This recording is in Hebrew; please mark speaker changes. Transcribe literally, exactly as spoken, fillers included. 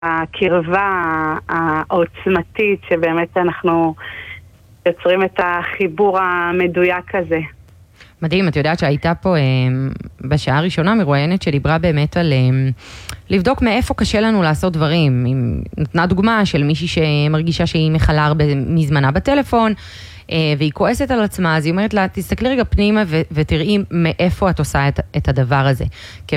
Speaker 1: הקרבה העוצמתית שבאמת אנחנו יוצרים את החיבור המדויק הזה.
Speaker 2: מדהים, את יודעת שהייתה פה אה, בשעה הראשונה מרואיינת שדיברה באמת על אה, לבדוק מאיפה קשה לנו לעשות דברים. היא נתנה דוגמה של מישהי שמרגישה שהיא מחלה הרבה מזמנה בטלפון, אה, והיא כועסת על עצמה, אז היא אומרת לה, תסתכלי רגע פנימה ו- ותראי מאיפה את עושה את, את הדבר הזה. כי